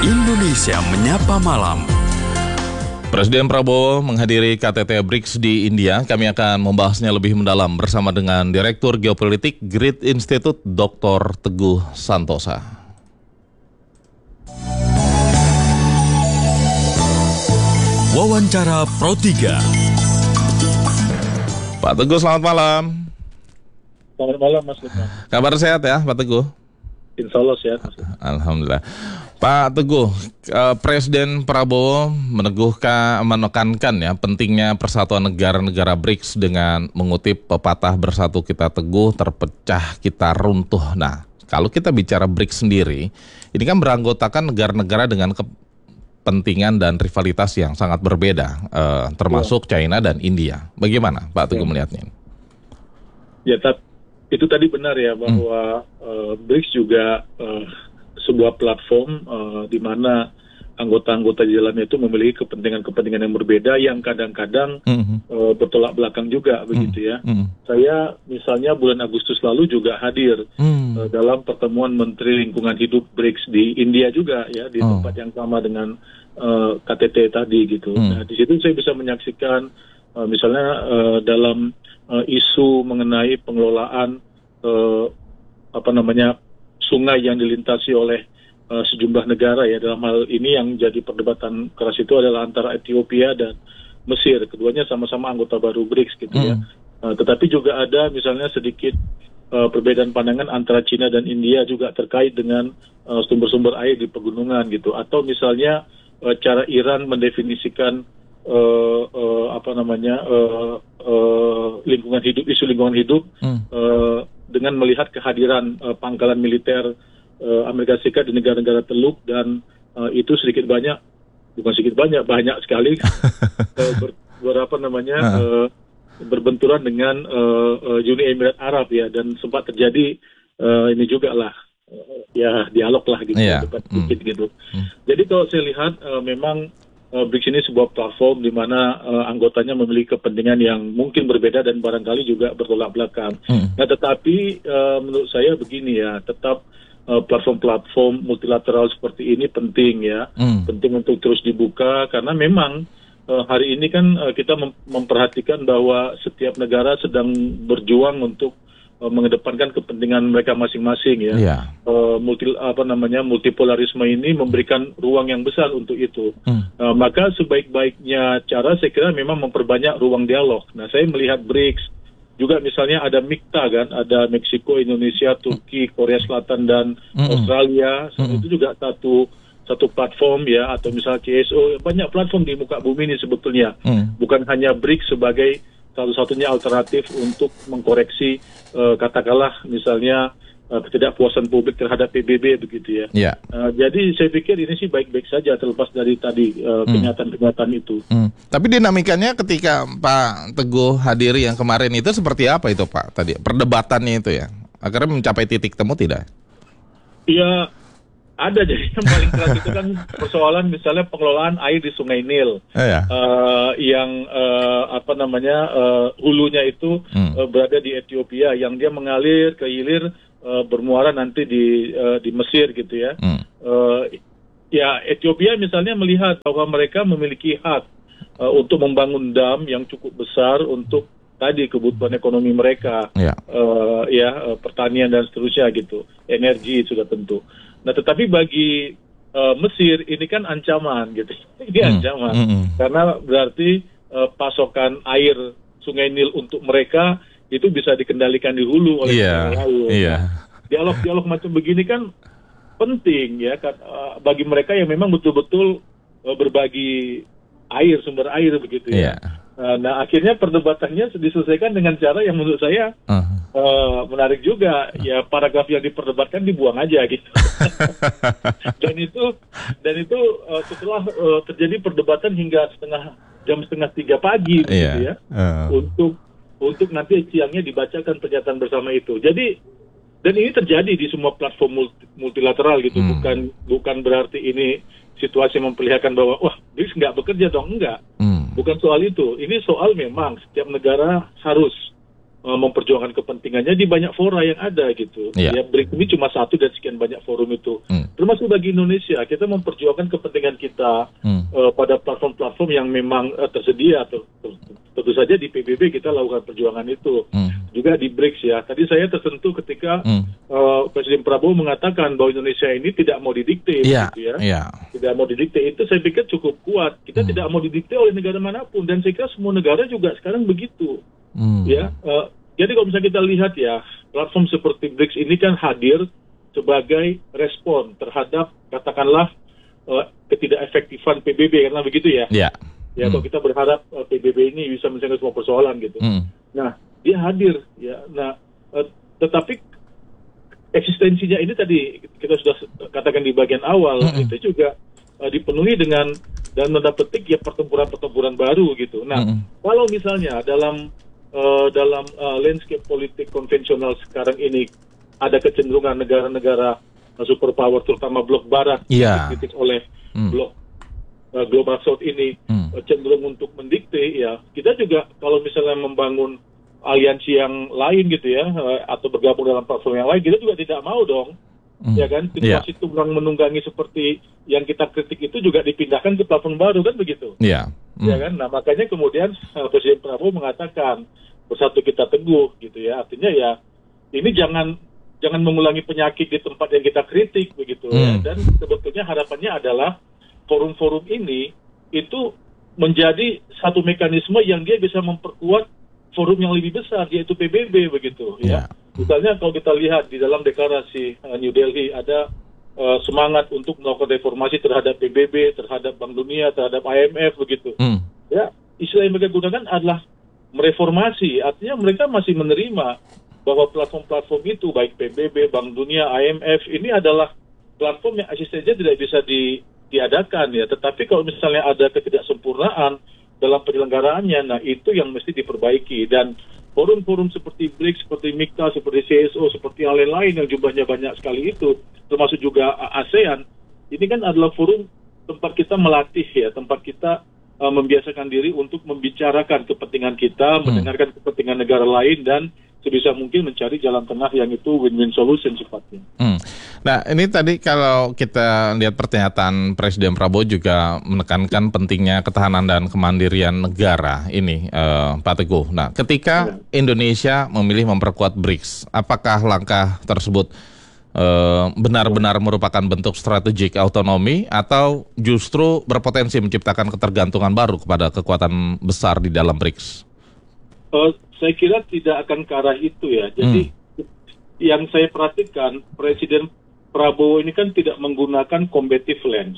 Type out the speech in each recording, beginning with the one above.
Indonesia Menyapa Malam. Presiden Prabowo menghadiri KTT BRICS di India. Kami akan membahasnya lebih mendalam bersama dengan Direktur Geopolitik Grid Institute, Dr. Teguh Santosa. Wawancara Pro 3. Pak Teguh, selamat malam. Selamat malam, Mas Lukman. Kabar sehat ya, Pak Teguh? Insya Allah sehat, Mas. Alhamdulillah. Pak Teguh, Presiden Prabowo menekankan ya pentingnya persatuan negara-negara BRICS dengan mengutip pepatah bersatu kita teguh, terpecah kita runtuh. Nah, kalau kita bicara BRICS sendiri, ini kan beranggotakan negara-negara dengan kepentingan dan rivalitas yang sangat berbeda, termasuk China dan India. Bagaimana Pak Teguh melihatnya? Ya, itu tadi benar ya bahwa BRICS juga sebuah platform di mana anggota-anggota di dalamnya itu memiliki kepentingan-kepentingan yang berbeda yang kadang-kadang bertolak belakang juga begitu ya. Saya misalnya bulan Agustus lalu juga hadir dalam pertemuan Menteri Lingkungan Hidup BRICS di India juga ya, di tempat yang sama dengan KTT tadi gitu. Nah, di situ saya bisa menyaksikan misalnya dalam isu mengenai pengelolaan sungai yang dilintasi oleh sejumlah negara ya. Dalam hal ini yang jadi perdebatan keras itu adalah antara Ethiopia dan Mesir. Keduanya sama-sama anggota baru BRICS gitu ya. Tetapi juga ada misalnya sedikit perbedaan pandangan antara China dan India juga terkait dengan sumber-sumber air di pegunungan gitu. Atau misalnya cara Iran mendefinisikan lingkungan hidup, isu lingkungan hidup dengan melihat kehadiran pangkalan militer Amerika Serikat di negara-negara Teluk, dan itu banyak sekali berbenturan dengan Uni Emirat Arab ya, dan sempat terjadi ini juga lah dialog lah gitu, debat sedikit gitu. Jadi kalau saya lihat memang BRICS ini sebuah platform di mana anggotanya memiliki kepentingan yang mungkin berbeda dan barangkali juga bertolak belakang. Nah, tetapi menurut saya begini ya, tetap platform-platform multilateral seperti ini penting ya, penting untuk terus dibuka, karena memang hari ini kan kita memperhatikan bahwa setiap negara sedang berjuang untuk mengedepankan kepentingan mereka masing-masing ya. Multipolarisme ini memberikan ruang yang besar untuk itu. Maka sebaik-baiknya cara saya kira memang memperbanyak ruang dialog. Nah, saya melihat BRICS juga misalnya ada MIKTA kan, ada Meksiko, Indonesia, Turki, Korea Selatan dan Australia. Itu juga satu platform ya, atau misalnya CSO, banyak platform di muka bumi ini sebetulnya. Bukan hanya BRICS sebagai satu-satunya alternatif untuk mengkoreksi katakanlah misalnya ketidakpuasan publik terhadap PBB begitu ya. Jadi saya pikir ini sih baik-baik saja terlepas dari tadi kenyataan-kenyataan itu. Tapi dinamikanya ketika Pak Teguh hadiri yang kemarin itu seperti apa itu Pak tadi? Perdebatannya itu ya, akhirnya mencapai titik temu tidak? Iya, ada. Jadi yang paling keras itu kan persoalan misalnya pengelolaan air di Sungai Nil, hulunya itu berada di Ethiopia, yang dia mengalir ke hilir bermuara nanti di Mesir gitu ya. Ethiopia misalnya melihat bahwa mereka memiliki hak untuk membangun dam yang cukup besar untuk tadi kebutuhan ekonomi mereka, pertanian dan seterusnya gitu, energi sudah tentu. Nah, tetapi bagi Mesir ini kan ancaman gitu. Ini ancaman karena berarti pasokan air Sungai Nil untuk mereka itu bisa dikendalikan di hulu oleh laut. Dialog-dialog macam begini kan penting ya kan, bagi mereka yang memang betul-betul berbagi air, sumber air begitu ya. Nah, akhirnya perdebatannya diselesaikan dengan cara yang menurut saya menarik juga ya, paragraf yang diperdebatkan dibuang aja gitu. dan itu setelah terjadi perdebatan hingga jam setengah 3 pagi gitu ya, untuk nanti siangnya dibacakan pernyataan bersama itu. Jadi, dan ini terjadi di semua platform multilateral gitu, bukan berarti ini situasi memperlihatkan bahwa wah BRICS nggak bekerja dong, enggak. Bukan soal itu. Ini soal memang setiap negara harus memperjuangkan kepentingannya di banyak fora yang ada gitu. Ya, BRICS ini cuma satu dan sekian banyak forum itu. Termasuk bagi Indonesia, kita memperjuangkan kepentingan kita pada platform-platform yang memang tersedia. Tentu saja di PBB kita lakukan perjuangan itu. Juga di BRICS ya. Tadi saya tersentuh ketika Presiden Prabowo mengatakan bahwa Indonesia ini tidak mau didikte. Gitu ya. Tidak mau didikte, itu saya pikir cukup kuat. Kita tidak mau didikte oleh negara manapun. Dan saya kira semua negara juga sekarang begitu. Ya, jadi kalau misalnya kita lihat ya, platform seperti BRICS ini kan hadir sebagai respon terhadap katakanlah ketidakefektifan PBB, karena begitu ya. Ya, kalau kita berharap PBB ini bisa menyelesaikan semua persoalan gitu. Nah, dia hadir ya. Nah, tetapi eksistensinya ini tadi kita sudah katakan di bagian awal, itu juga dipenuhi dengan dan tanda petik ya pertempuran baru gitu. Nah, kalau misalnya dalam landscape politik konvensional sekarang ini ada kecenderungan negara-negara superpower terutama blok barat dikritik oleh blok global south ini cenderung untuk mendikte ya, kita juga kalau misalnya membangun aliansi yang lain gitu ya, atau bergabung dalam platform yang lain, kita juga tidak mau dong ya kan, situasi tunggang menunggangi seperti yang kita kritik itu juga dipindahkan ke platform baru kan begitu ya kan. Nah, makanya kemudian Presiden Prabowo mengatakan bersatu kita teguh gitu ya, artinya ya ini jangan mengulangi penyakit di tempat yang kita kritik begitu ya. Dan sebetulnya harapannya adalah forum-forum ini itu menjadi satu mekanisme yang dia bisa memperkuat forum yang lebih besar, yaitu PBB begitu ya. Misalnya kalau kita lihat di dalam deklarasi New Delhi ada semangat untuk melakukan reformasi terhadap PBB, terhadap Bank Dunia, terhadap IMF begitu. Ya, istilah yang mereka gunakan adalah mereformasi, artinya mereka masih menerima bahwa platform-platform itu baik PBB, Bank Dunia, IMF ini adalah platform yang eksistensinya tidak bisa diadakan ya. Tetapi kalau misalnya ada ketidaksempurnaan dalam penyelenggaraannya, nah itu yang mesti diperbaiki. Dan forum-forum seperti BRICS, seperti MIKTA, seperti CSO, seperti yang lain yang jumlahnya banyak sekali itu, termasuk juga ASEAN, ini kan adalah forum tempat kita melatih ya, tempat kita membiasakan diri untuk membicarakan kepentingan kita, mendengarkan kepentingan negara lain, dan sebisa mungkin mencari jalan tengah yang itu win-win solution sifatnya. Nah, ini tadi kalau kita lihat pernyataan Presiden Prabowo juga menekankan pentingnya ketahanan dan kemandirian negara ini, Pak Teguh. Nah, ketika Indonesia memilih memperkuat BRICS, apakah langkah tersebut benar-benar merupakan bentuk strategik autonomi atau justru berpotensi menciptakan ketergantungan baru kepada kekuatan besar di dalam BRICS? Saya kira tidak akan ke arah itu ya. Jadi yang saya perhatikan, Presiden Prabowo ini kan tidak menggunakan combative lens.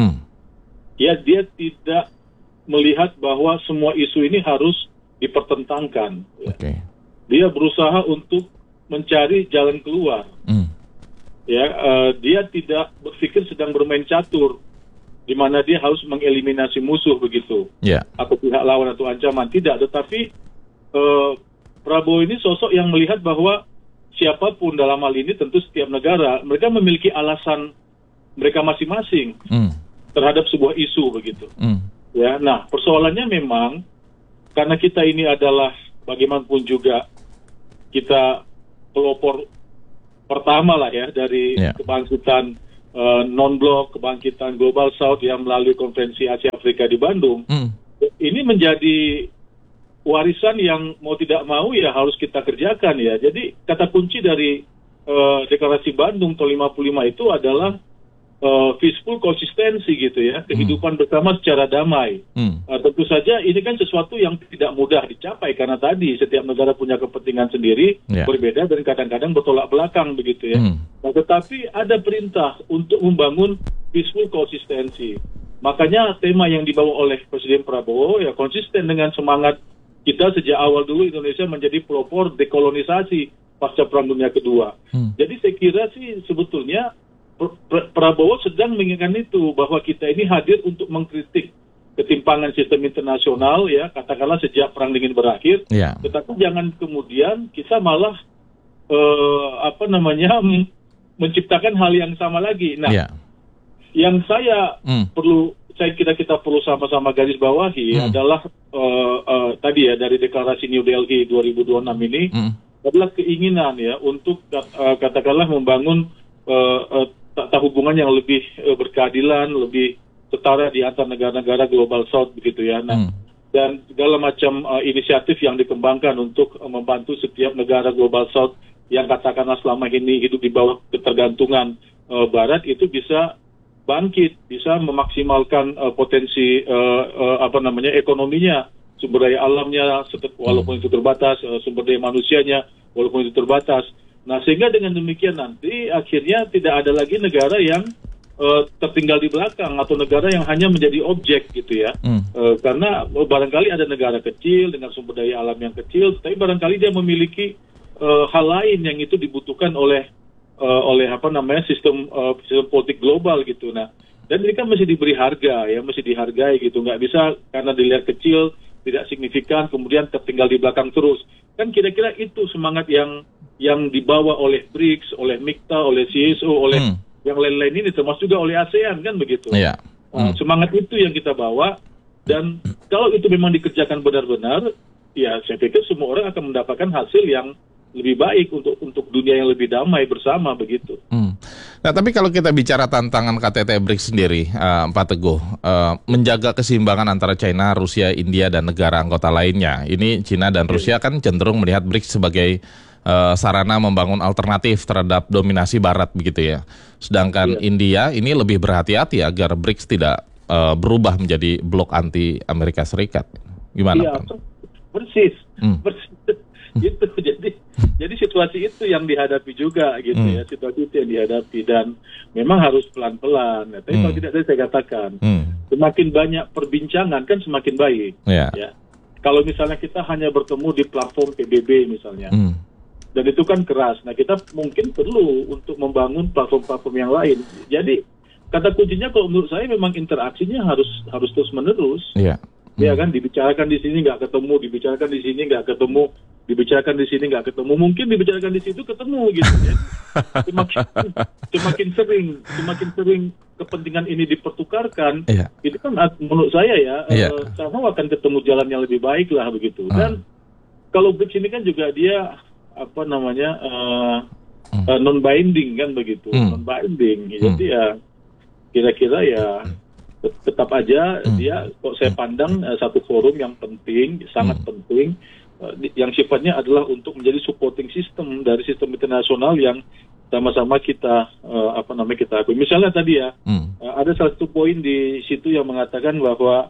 Ya, dia tidak melihat bahwa semua isu ini harus dipertentangkan. Ya. Dia berusaha untuk mencari jalan keluar. Ya, dia tidak berpikir sedang bermain catur, di mana dia harus mengeliminasi musuh begitu, atau pihak lawan atau ancaman. Tidak, tetapi Prabowo ini sosok yang melihat bahwa siapapun dalam hal ini, tentu setiap negara, mereka memiliki alasan mereka masing-masing terhadap sebuah isu begitu. Ya, nah persoalannya memang karena kita ini adalah bagaimanapun juga kita pelopor pertama lah ya dari kebangkitan non-blok, kebangkitan Global South yang melalui konferensi Asia Afrika di Bandung. Ini menjadi warisan yang mau tidak mau ya harus kita kerjakan ya. Jadi kata kunci dari deklarasi Bandung tahun 55 itu adalah peaceful konsistensi gitu ya, kehidupan bersama secara damai. Tentu saja ini kan sesuatu yang tidak mudah dicapai karena tadi setiap negara punya kepentingan sendiri, berbeda dan kadang-kadang bertolak belakang begitu ya. Nah, tetapi ada perintah untuk membangun peaceful konsistensi. Makanya tema yang dibawa oleh Presiden Prabowo ya konsisten dengan semangat kita sejak awal dulu Indonesia menjadi pelopor dekolonisasi pasca Perang Dunia Kedua. Jadi saya kira sih sebetulnya Prabowo sedang menginginkan itu, bahwa kita ini hadir untuk mengkritik ketimpangan sistem internasional ya, katakanlah sejak Perang Dingin berakhir. Tetapi jangan kemudian kita malah menciptakan hal yang sama lagi. Nah, yang saya perlu saya kira kita perlu sama-sama garis bawahi adalah tadi ya dari deklarasi New Delhi 2026 ini adalah keinginan ya untuk katakanlah membangun tata hubungan yang lebih berkeadilan, lebih setara di antar negara-negara Global South begitu ya. Nah, dan segala macam inisiatif yang dikembangkan untuk membantu setiap negara Global South yang katakanlah selama ini hidup di bawah ketergantungan Barat itu bisa bangkit, bisa memaksimalkan potensi ekonominya, sumber daya alamnya walaupun itu terbatas, sumber daya manusianya walaupun itu terbatas. Nah, sehingga dengan demikian nanti akhirnya tidak ada lagi negara yang tertinggal di belakang atau negara yang hanya menjadi objek gitu ya. Karena barangkali ada negara kecil dengan sumber daya alam yang kecil, tapi barangkali dia memiliki hal lain yang itu dibutuhkan oleh sistem politik global gitu. Nah, dan ini kan mesti diberi harga ya, mesti dihargai gitu. Nggak bisa karena dilihat kecil, tidak signifikan, kemudian tertinggal di belakang terus. Kan kira-kira itu semangat yang dibawa oleh BRICS, oleh MIKTA, oleh CSO, oleh yang lain-lain ini, termasuk juga oleh ASEAN kan begitu. Yeah. Semangat itu yang kita bawa, dan kalau itu memang dikerjakan benar-benar, ya saya pikir semua orang akan mendapatkan hasil yang lebih baik untuk dunia yang lebih damai bersama begitu. Nah, tapi kalau kita bicara tantangan KTT BRICS sendiri, Pak Teguh, menjaga keseimbangan antara China, Rusia, India, dan negara anggota lainnya. Ini China dan Rusia kan cenderung melihat BRICS sebagai sarana membangun alternatif terhadap dominasi Barat begitu ya. Sedangkan India ini lebih berhati-hati agar BRICS tidak berubah menjadi blok anti Amerika Serikat. Gimana, Pak? Persis. Gitu. Jadi situasi itu yang dihadapi juga gitu ya, situasi itu yang dihadapi, dan memang harus pelan-pelan. Ya. Tapi kalau tidak saya katakan, semakin banyak perbincangan kan semakin baik. Ya. Kalau misalnya kita hanya bertemu di platform PBB misalnya, dan itu kan keras. Nah, kita mungkin perlu untuk membangun platform-platform yang lain. Jadi kata kuncinya kalau menurut saya memang interaksinya harus terus menerus. Ya kan, dibicarakan di sini nggak ketemu, dibicarakan di sini nggak ketemu, dibicarakan di sini nggak ketemu, mungkin dibicarakan di situ ketemu gitu ya. Semakin sering kepentingan ini dipertukarkan, itu kan menurut saya sama akan ketemu jalan yang lebih baik lah begitu. Dan kalau BRICS ini kan juga dia non binding kan begitu, non binding. Jadi ya kira-kira ya tetap aja dia, kok saya pandang satu forum yang penting, sangat penting, yang sifatnya adalah untuk menjadi supporting system dari sistem internasional yang sama-sama kita kita akui. Misalnya tadi ya, ada satu poin di situ yang mengatakan bahwa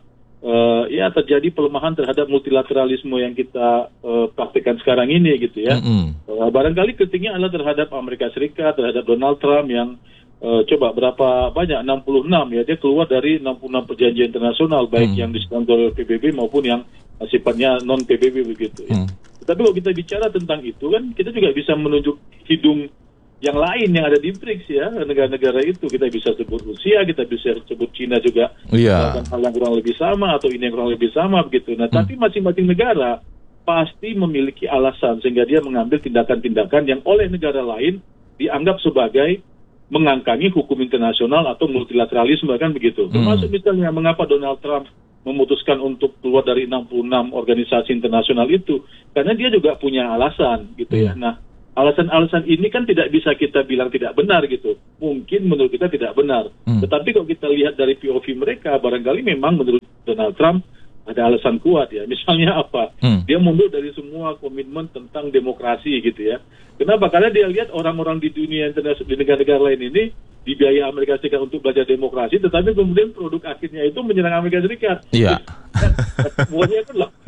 terjadi pelemahan terhadap multilateralisme yang kita praktikkan sekarang ini gitu ya. Barangkali kritiknya adalah terhadap Amerika Serikat, terhadap Donald Trump yang coba berapa banyak, 66 ya, dia keluar dari 66 perjanjian internasional, baik yang disponsori oleh PBB maupun yang sifatnya non PBB begitu ya. Tapi kalau kita bicara tentang itu kan kita juga bisa menunjuk hidung yang lain yang ada di BRICS ya, negara-negara itu kita bisa sebut Rusia, kita bisa sebut China juga, dan hal yang kurang lebih sama, atau ini yang kurang lebih sama begitu. Nah, tapi masing-masing negara pasti memiliki alasan sehingga dia mengambil tindakan-tindakan yang oleh negara lain dianggap sebagai mengangkangi hukum internasional atau multilateralisme kan begitu. Termasuk misalnya mengapa Donald Trump memutuskan untuk keluar dari 66 organisasi internasional itu, karena dia juga punya alasan gitu ya. Nah, alasan-alasan ini kan tidak bisa kita bilang tidak benar gitu. Mungkin menurut kita tidak benar. Tetapi kalau kita lihat dari POV mereka, barangkali memang menurut Donald Trump ada alasan kuat ya. Misalnya apa? Dia mundur dari semua komitmen tentang demokrasi gitu ya. Kenapa? Karena dia lihat orang-orang di dunia internasional, di negara-negara lain ini dibiayai Amerika Serikat untuk belajar demokrasi, tetapi kemudian produk akhirnya itu menyerang Amerika Serikat. Iya. Buahnya kan lah.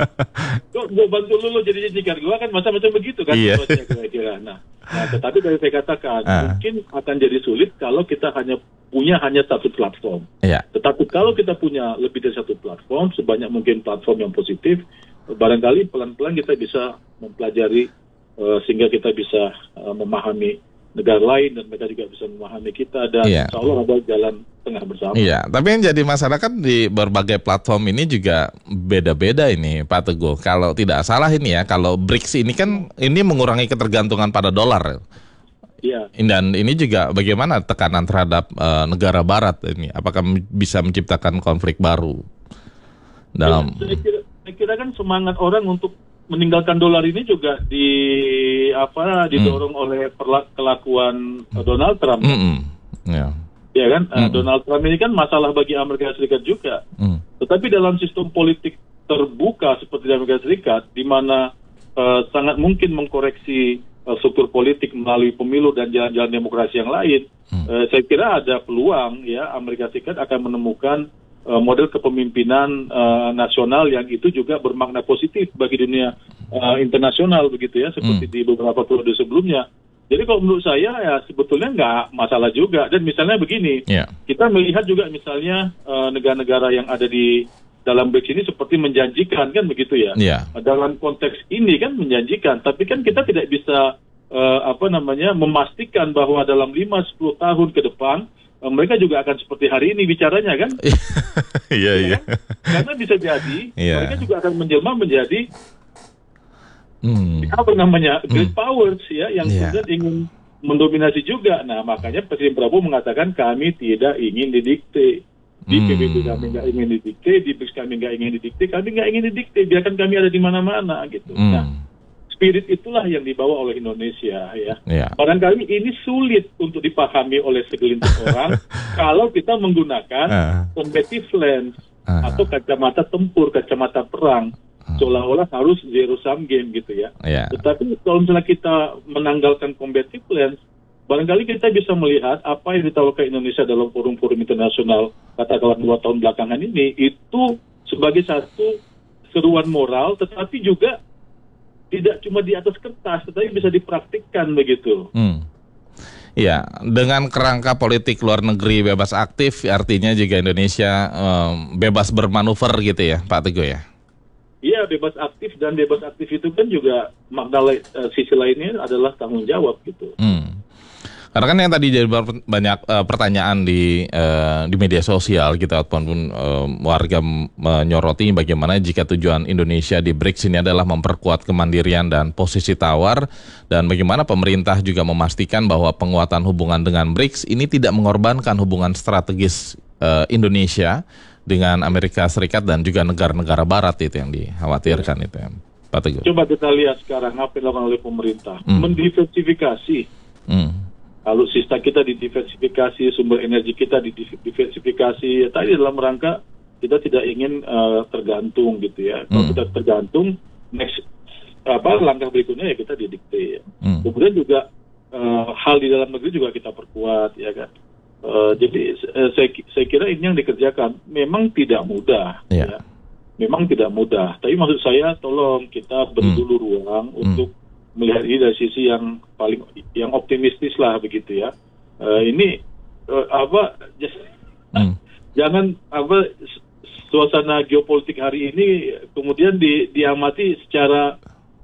Gue bantu lu jadi jikar gue kan macam-macam begitu kan. Iya. Kira-kira. Nah, tetapi dari saya katakan mungkin akan jadi sulit kalau kita punya satu platform. Iya. Tetapi kalau kita punya lebih dari satu platform, sebanyak mungkin platform yang positif, barangkali pelan-pelan kita bisa mempelajari sehingga kita bisa memahami negara lain dan mereka juga bisa memahami kita, dan insya Allah ada jalan tengah bersama. Iya, tapi yang jadi masalah kan di berbagai platform ini juga beda-beda ini Pak Teguh. Kalau tidak salah ini ya, kalau BRICS ini kan ini mengurangi ketergantungan pada dolar. Ya. Dan ini juga bagaimana tekanan terhadap negara Barat ini? Apakah bisa menciptakan konflik baru dalam? Ya, saya kira kan semangat orang untuk meninggalkan dolar ini juga didorong oleh kelakuan Donald Trump. Ya. Ya kan, Donald Trump ini kan masalah bagi Amerika Serikat juga. Tetapi dalam sistem politik terbuka seperti di Amerika Serikat, di mana sangat mungkin mengkoreksi struktur politik melalui pemilu dan jalan-jalan demokrasi yang lain, saya kira ada peluang ya Amerika Serikat akan menemukan model kepemimpinan nasional yang itu juga bermakna positif bagi dunia internasional begitu ya, seperti di beberapa periode sebelumnya. Jadi kalau menurut saya ya sebetulnya nggak masalah juga. Dan misalnya begini, kita melihat juga misalnya negara-negara yang ada di dalam BRICS ini seperti menjanjikan kan begitu ya. Dalam konteks ini kan menjanjikan, tapi kan kita tidak bisa memastikan bahwa dalam 5-10 tahun ke depan mereka juga akan seperti hari ini bicaranya kan. Iya. Karena bisa jadi mereka juga akan menjelma menjadi great powers ya, yang kemudian ingin mendominasi juga. Nah makanya Presiden Prabowo mengatakan kami tidak ingin didikte. Di PBB kami nggak ingin didikte, di BRICS kami nggak ingin didikte, biarkan kami ada di mana-mana gitu. Nah, spirit itulah yang dibawa oleh Indonesia ya. Barangkali ini sulit untuk dipahami oleh segelintir orang kalau kita menggunakan combative lens atau kacamata tempur, kacamata perang, seolah-olah harus zero sum game gitu ya. Tetapi kalau misalnya kita menanggalkan combative lens, barangkali kita bisa melihat apa yang ditawarkan Indonesia dalam forum-forum internasional katakanlah 2 tahun belakangan ini itu sebagai satu seruan moral, tetapi juga tidak cuma di atas kertas, tetapi bisa dipraktikkan begitu. Ya, dengan kerangka politik luar negeri bebas aktif, artinya juga Indonesia bebas bermanuver gitu ya, Pak Teguh ya? Iya, bebas aktif, dan bebas aktif itu kan juga makna sisi lainnya adalah tanggung jawab gitu. Karena kan yang tadi jadi banyak pertanyaan di media sosial gitu, ataupun warga menyoroti bagaimana jika tujuan Indonesia di BRICS ini adalah memperkuat kemandirian dan posisi tawar, dan bagaimana pemerintah juga memastikan bahwa penguatan hubungan dengan BRICS ini tidak mengorbankan hubungan strategis Indonesia dengan Amerika Serikat dan juga negara-negara Barat, itu yang dikhawatirkan itu ya, Pak Teguh. Coba kita lihat sekarang apa yang dilakukan oleh pemerintah, mendiversifikasi. Alutsista kita didiversifikasi, sumber energi kita didiversifikasi. Ya, tadi dalam rangka kita tidak ingin tergantung gitu ya. Kalau kita tergantung, langkah berikutnya ya kita didikte. Kemudian juga hal di dalam negeri juga kita perkuat ya kan. Jadi saya kira ini yang dikerjakan memang tidak mudah. Ya. Memang tidak mudah. Tapi maksud saya tolong kita beri dulu ruang untuk melihat ini dari sisi yang optimistis lah begitu ya. Jangan suasana geopolitik hari ini kemudian diamati secara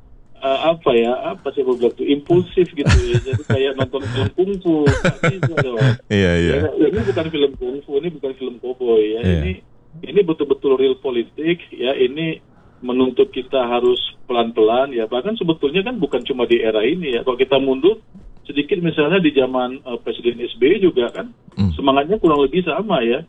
impulsif gitu ya. Jadi kayak nonton film kungfu. Iya. Ini bukan film kungfu, ini bukan film cowboy ya. Ini betul-betul real politik ya. Ini menuntut kita harus pelan-pelan ya. Bahkan sebetulnya kan bukan cuma di era ini ya. Kalau kita mundur sedikit misalnya di zaman Presiden SBY juga kan semangatnya kurang lebih sama ya,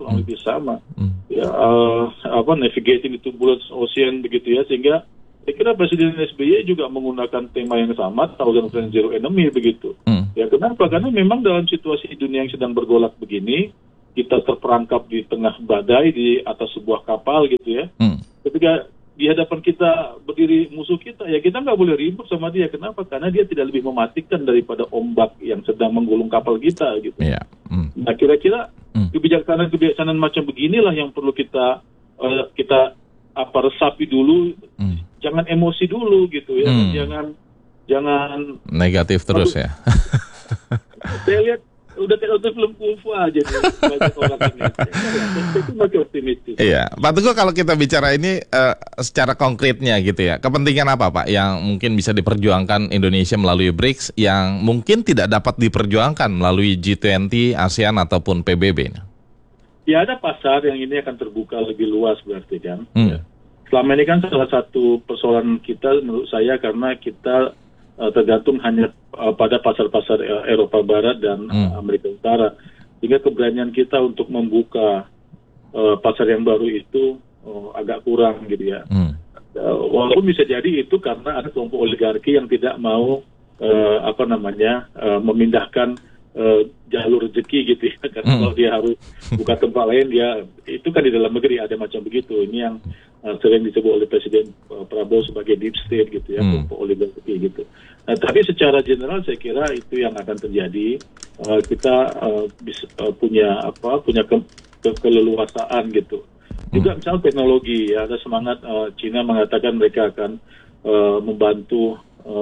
navigating the turbulent ocean begitu ya, sehingga saya kira Presiden SBY juga menggunakan tema yang sama, Thousand Friends Zero Enemy begitu. Ya kenapa? Karena memang dalam situasi dunia yang sedang bergolak begini, kita terperangkap di tengah badai di atas sebuah kapal gitu ya. Ketika di hadapan kita berdiri musuh kita, ya kita nggak boleh ribut sama dia. Kenapa? Karena dia tidak lebih mematikan daripada ombak yang sedang menggulung kapal kita gitu. Nah kira-kira kebijaksanaan macam beginilah yang perlu kita resapi dulu. Jangan emosi dulu gitu ya. Jangan negatif terus ya. Saya lihat udah kayak nonton film kungfu aja nih, banyak orang ini. Itu makin optimistis. Iya, Pak Teguh, kalau kita bicara ini secara konkretnya gitu ya, kepentingan apa Pak yang mungkin bisa diperjuangkan Indonesia melalui BRICS yang mungkin tidak dapat diperjuangkan melalui G20, ASEAN ataupun PBB? Ya ada pasar yang ini akan terbuka lebih luas berarti kan. Ya. Selama ini kan salah satu persoalan kita menurut saya karena kita tergantung hanya pada pasar-pasar Eropa Barat dan Amerika Utara. Sehingga keberanian kita untuk membuka pasar yang baru itu agak kurang gitu ya. Walaupun bisa jadi itu karena ada kelompok oligarki yang tidak mau memindahkan jalur rezeki gitu ya. Karena kalau dia harus buka tempat lain, dia itu kan di dalam negeri ada macam begitu. Ini yang sering disebut oleh Presiden Prabowo sebagai deep state gitu ya, kelompok oligarki gitu. Nah, tapi secara general saya kira itu yang akan terjadi. Kita punya keleluasaan gitu. Juga misalnya teknologi ya, ada semangat Cina mengatakan mereka akan membantu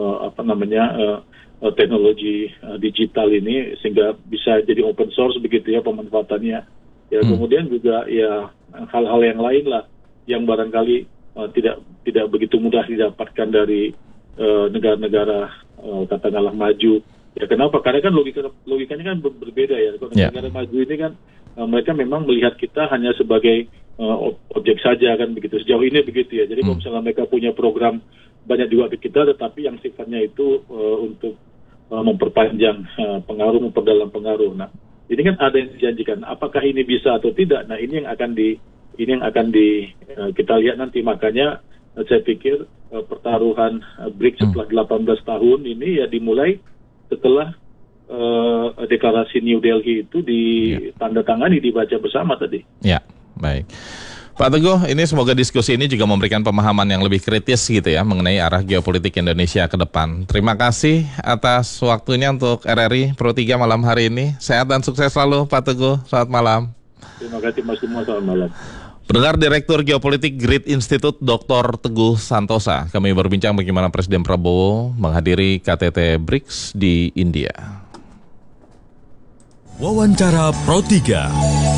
teknologi digital ini sehingga bisa jadi open source begitu ya pemanfaatannya. Ya kemudian juga ya hal-hal yang lain lah yang barangkali tidak begitu mudah didapatkan dari negara-negara katakanlah maju. Ya kenapa? Karena kan logikanya kan berbeda ya. Kalau negara maju ini kan mereka memang melihat kita hanya sebagai objek saja kan begitu. Sejauh ini begitu ya. Jadi kalau misalnya mereka punya program banyak juga ke kita, tetapi yang sifatnya itu untuk memperpanjang pengaruh, memperdalam pengaruh. Nah, ini kan ada yang dijanjikan. Apakah ini bisa atau tidak? Nah, ini yang akan kita lihat nanti. Makanya saya pikir pertaruhan BRICS setelah 18 tahun ini ya dimulai setelah deklarasi New Delhi itu ditandatangani, dibaca bersama tadi. Ya, baik. Pak Teguh, ini semoga diskusi ini juga memberikan pemahaman yang lebih kritis gitu ya mengenai arah geopolitik Indonesia ke depan. Terima kasih atas waktunya untuk RRI Pro 3 malam hari ini. Sehat dan sukses selalu Pak Teguh. Selamat malam. Terima kasih Mas Kumar, selamat malam. Pendengar, Direktur Geopolitik Grid Institute Dr. Teguh Santosa, kami berbincang bagaimana Presiden Prabowo menghadiri KTT BRICS di India. Wawancara Pro 3.